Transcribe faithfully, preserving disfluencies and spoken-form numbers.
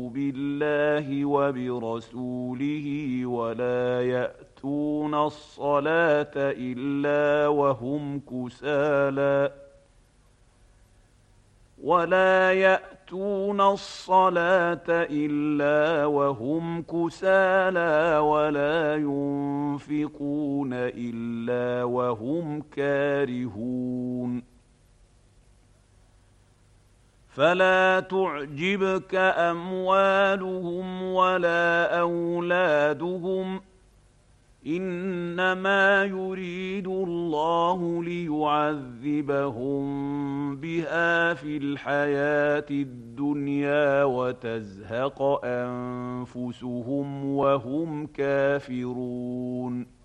بالله وبرسوله ولا يأتون الصلاة إلا وهم كسالى ولا يأتون الصلاة إلا وهم كسالى ولا ينفقون إلا وهم كارهون فلا تعجبك أموالهم ولا أولادهم إنما يريد الله ليعذبهم بها في الحياة الدنيا وتزهق أنفسهم وهم كافرون